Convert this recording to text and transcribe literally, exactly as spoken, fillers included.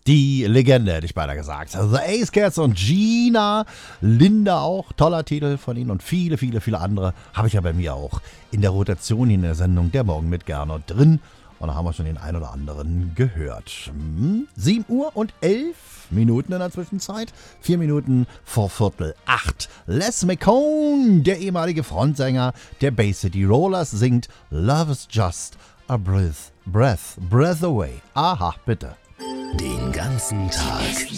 Die Legende, hätte ich beinahe gesagt. The Ace Cats und Gina, Linda auch, toller Titel von ihnen und viele, viele, viele andere habe ich ja bei mir auch in der Rotation in der Sendung Der Morgen mit Gernot drin. Und da haben wir schon den ein oder anderen gehört. Hm? sieben Uhr und elf Minuten in der Zwischenzeit. Vier Minuten vor Viertel acht. Les McCone, der ehemalige Frontsänger der Bay City Rollers, singt Love is just a breath, breath, breath away. Aha, bitte. Den ganzen Tag